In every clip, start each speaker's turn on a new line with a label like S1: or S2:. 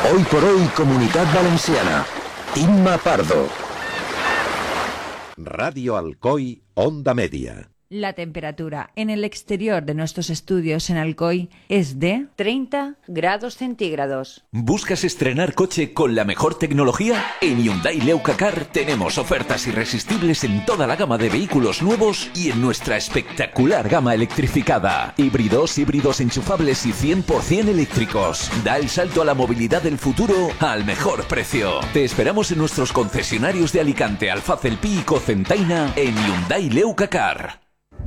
S1: Hoy por hoy, Comunitat Valenciana. Imma Pardo.
S2: Radio Alcoi, Onda Media.
S3: La temperatura en el exterior de nuestros estudios en Alcoi es de 30 grados centígrados.
S4: ¿Buscas estrenar coche con la mejor tecnología? En Hyundai Leucacar tenemos ofertas irresistibles en toda la gama de vehículos nuevos y en nuestra espectacular gama electrificada. Híbridos enchufables y 100% eléctricos. Da el salto a la movilidad del futuro al mejor precio. Te esperamos en nuestros concesionarios de Alicante, Alfaz, El Pi y Cocentaina en Hyundai Leucacar.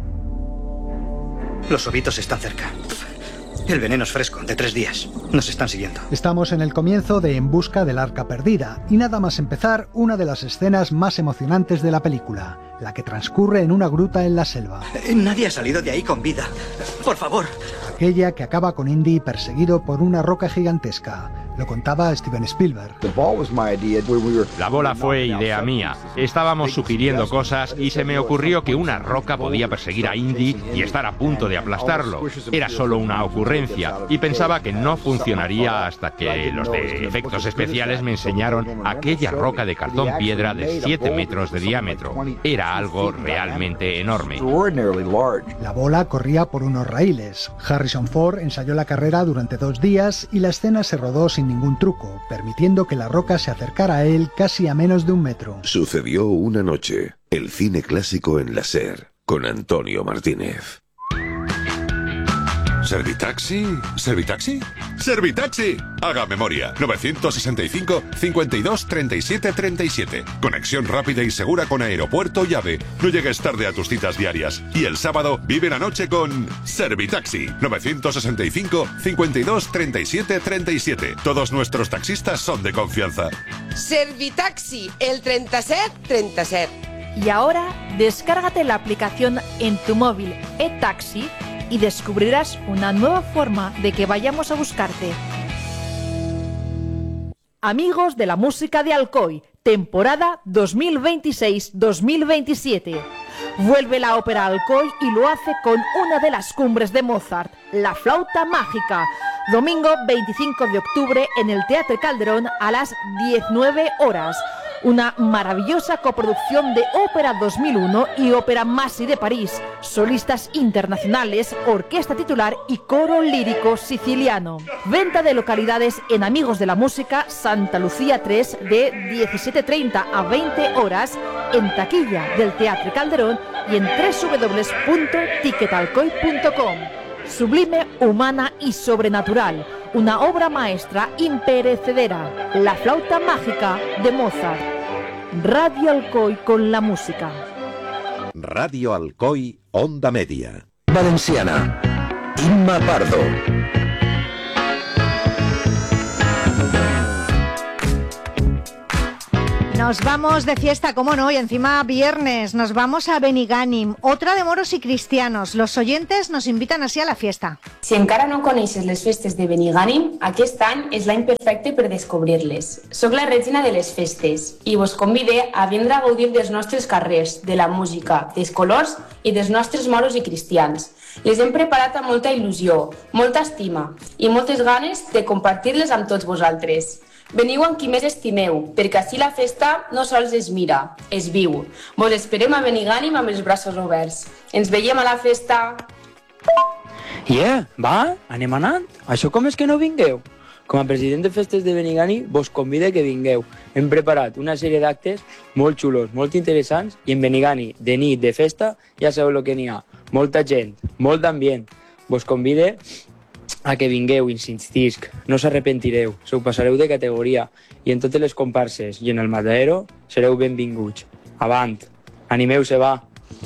S5: Los ovitos están cerca. El veneno es fresco, de 3 días. Nos están siguiendo.
S6: Estamos en el comienzo de En busca del arca perdida, y nada más empezar, una de las escenas más emocionantes de la película, la que transcurre en una gruta en la selva.
S5: Nadie ha salido de ahí con vida. Por favor.
S6: Aquella que acaba con Indy perseguido por una roca gigantesca. Lo contaba Steven Spielberg.
S7: La bola fue idea mía. Estábamos sugiriendo cosas y se me ocurrió que una roca podía perseguir a Indy y estar a punto de aplastarlo. Era solo una ocurrencia y pensaba que no funcionaría hasta que los de efectos especiales me enseñaron aquella roca de cartón piedra de 7 metros de diámetro. Era algo realmente enorme.
S6: La bola corría por unos raíles. Harrison Ford ensayó la carrera durante 2 días y la escena se rodó sin ningún truco, permitiendo que la roca se acercara a él casi a menos de 1 metro.
S2: Sucedió una noche. El cine clásico en la SER, con Antonio Martínez.
S8: ¿Servitaxi? ¿Servitaxi? ¡Servitaxi! Haga memoria. 965 52 37 37. Conexión rápida y segura con aeropuerto y AVE. No llegues tarde a tus citas diarias. Y el sábado vive la noche con Servitaxi. 965 52 37 37. Todos nuestros taxistas son de confianza.
S9: Servitaxi, el 37 37.
S10: Y ahora, descárgate la aplicación en tu móvil eTaxi y descubrirás una nueva forma de que vayamos a buscarte. Amigos de la música de Alcoi, temporada 2026-2027. Vuelve la ópera Alcoi y lo hace con una de las cumbres de Mozart, La Flauta Mágica. Domingo 25 de octubre en el Teatre Calderón a las 19 horas. Una maravillosa coproducción de Ópera 2001 y Ópera Massi de París, solistas internacionales, orquesta titular y coro lírico siciliano. Venta de localidades en Amigos de la Música, Santa Lucía 3, de 17:30 a 20 horas, en taquilla del Teatre Calderón y en www.ticketalcoy.com. Sublime, humana y sobrenatural. Una obra maestra imperecedera. La Flauta Mágica de Mozart. Radio Alcoi con la música.
S2: Radio Alcoi, Onda Media.
S1: Valenciana. Imma Pardo.
S11: Nos vamos de fiesta, cómo no, y encima viernes, nos vamos a Benigànim, otra de moros y cristianos. Los oyentes nos invitan así a la fiesta.
S12: Si encara no coneixes les festes de Benigànim, aquest any és l'any perfecte per descobrir-les. Soc la regina de les festes i vos convide a vindre a gaudir dels nostres carrers, de la música, dels colors i dels nostres moros i cristians. Les hem preparat amb molta il·lusió, molta estima i moltes ganes de compartir-les amb tots vosaltres. Veniu amb qui més estimeu, perquè així la festa no sols es mira, es viu. Vos esperem a Benigànim amb els braços oberts. Ens veiem a la festa!
S13: Va, anem anant. Això com és que no vingueu? Com a president de festes de Benigànim vos convide que vingueu. Hem preparat una sèrie d'actes molt xulos, molt interessants, i en Benigànim, de nit, de festa, ja sabeu el que n'hi ha. Molta gent, molt d'ambient. Vos convide a que vingueu, insistisc, no s'arrepentireu, se ho passareu de categoria i en totes les comparses i en el matadero sereu benvinguts. Avant, animeu-se, va.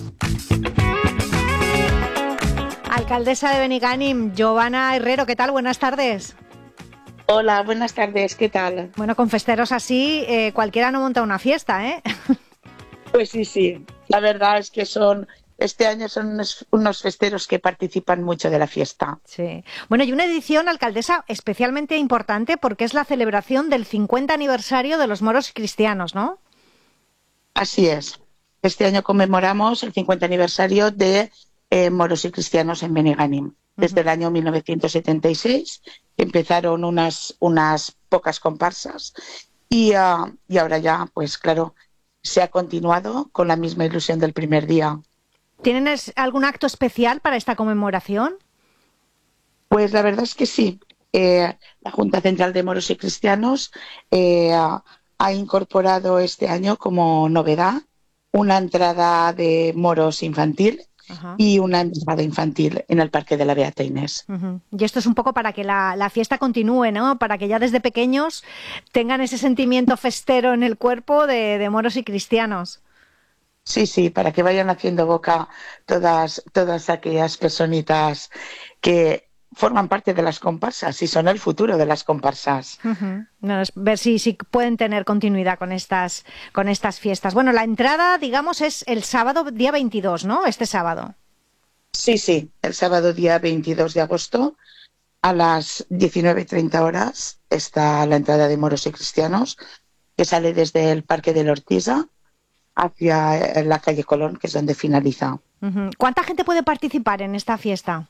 S11: Alcaldesa de Benigànim, Giovanna Herrero, ¿qué tal? Buenas tardes.
S14: Hola, buenas tardes, ¿qué tal?
S11: Bueno, con festeros así, cualquiera no monta una fiesta, ¿eh?
S14: Pues sí, la verdad es que este año son unos festeros que participan mucho de la fiesta.
S11: Sí. Bueno, y una edición, alcaldesa, especialmente importante porque es la celebración del 50 aniversario de los moros cristianos, ¿no?
S14: Así es. Este año conmemoramos el 50 aniversario de moros y cristianos en Benigànim. Desde el año 1976 empezaron unas pocas comparsas y ahora ya, pues claro, se ha continuado con la misma ilusión del primer día.
S11: ¿Tienen algún acto especial para esta conmemoración?
S14: Pues la verdad es que sí. La Junta Central de Moros y Cristianos ha incorporado este año como novedad una entrada de moros infantil. Ajá. Y una entrada infantil en el Parque de la Beata Inés.
S11: Y esto es un poco para que la fiesta continúe, ¿no? Para que ya desde pequeños tengan ese sentimiento festero en el cuerpo de moros y cristianos.
S14: Sí, para que vayan haciendo boca todas aquellas personitas que forman parte de las comparsas y son el futuro de las comparsas.
S11: Ver si pueden tener continuidad con estas fiestas. Bueno, la entrada, digamos, es el sábado día 22, ¿no? Este sábado.
S14: Sí, el sábado día 22 de agosto a las 19:30 horas está la entrada de moros y cristianos, que sale desde el Parque de la Ortiza hacia la calle Colón, que es donde finaliza.
S11: ¿Cuánta gente puede participar en esta fiesta?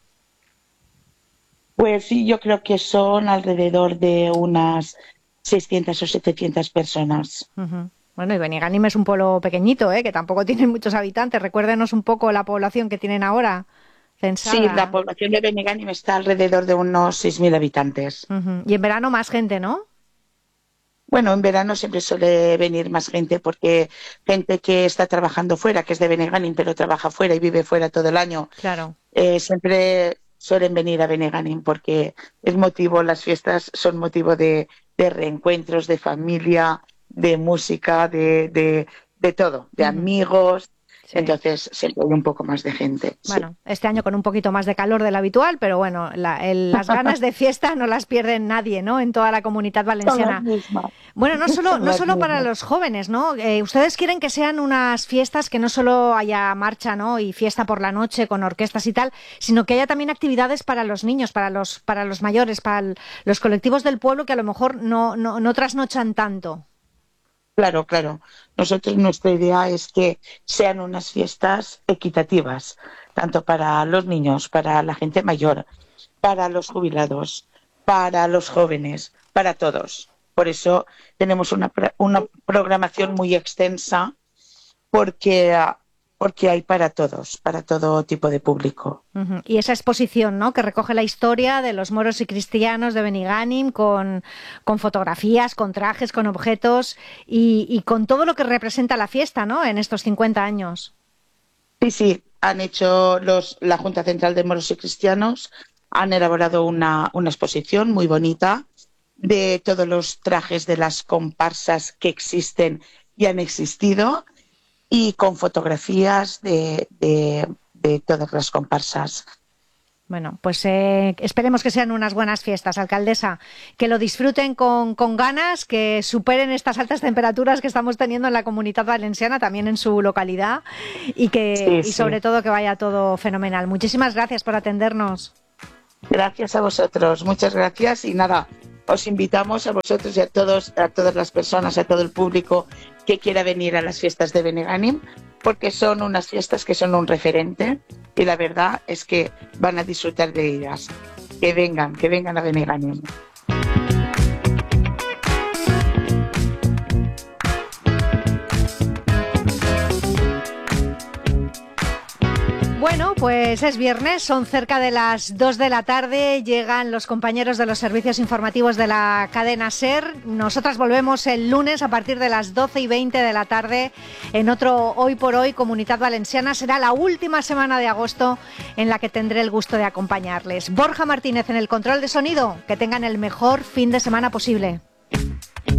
S14: Pues sí, yo creo que son alrededor de unas 600 o 700 personas.
S11: Bueno, y Benigànim es un pueblo pequeñito, que tampoco tiene muchos habitantes. Recuérdenos un poco la población que tienen ahora censada.
S14: Sí, la población de Benigànim está alrededor de unos 6.000 habitantes.
S11: Y en verano más gente, ¿no?
S14: Bueno, en verano siempre suele venir más gente porque gente que está trabajando fuera, que es de Benigànim, pero trabaja fuera y vive fuera todo el año.
S11: Claro.
S14: Siempre suelen venir a Benigànim porque las fiestas son motivo de reencuentros, de familia, de música, de todo, de amigos. Sí. Entonces siempre hay un poco más de gente.
S11: Bueno,
S14: sí.
S11: Este año con un poquito más de calor del habitual, pero bueno, las ganas de fiesta no las pierde nadie, ¿no? En toda la Comunitat Valenciana. Bueno, no solo para los jóvenes, ¿no? Ustedes quieren que sean unas fiestas que no solo haya marcha, ¿no? Y fiesta por la noche con orquestas y tal, sino que haya también actividades para los niños, para los mayores, para los colectivos del pueblo que a lo mejor no trasnochan tanto.
S14: Claro. Nuestra idea es que sean unas fiestas equitativas, tanto para los niños, para la gente mayor, para los jubilados, para los jóvenes, para todos. Por eso tenemos una programación muy extensa porque hay para todos, para todo tipo de público.
S11: Y esa exposición, ¿no?, que recoge la historia de los moros y cristianos de Benigànim con fotografías, con trajes, con objetos y con todo lo que representa la fiesta, ¿no?, en estos 50 años.
S14: Sí, han hecho la Junta Central de Moros y Cristianos, han elaborado una exposición muy bonita de todos los trajes de las comparsas que existen y han existido, y con fotografías de todas las comparsas.
S11: Bueno, pues esperemos que sean unas buenas fiestas, alcaldesa, que lo disfruten con ganas, que superen estas altas temperaturas que estamos teniendo en la Comunitat Valenciana, también en su localidad, y sobre todo que vaya todo fenomenal. Muchísimas gracias por atendernos.
S14: Gracias a vosotros, muchas gracias, y nada, os invitamos a vosotros y a todas las personas, a todo el público que quiera venir a las fiestas de Benigànim, porque son unas fiestas que son un referente y la verdad es que van a disfrutar de ellas. Que vengan a Benigànim.
S11: Bueno, pues es viernes, son cerca de las 2 de la tarde, llegan los compañeros de los servicios informativos de la cadena SER. Nosotras volvemos el lunes a partir de las 12:20 de la tarde en otro Hoy por Hoy Comunitat Valenciana. Será la última semana de agosto en la que tendré el gusto de acompañarles. Borja Martínez en el control de sonido. Que tengan el mejor fin de semana posible.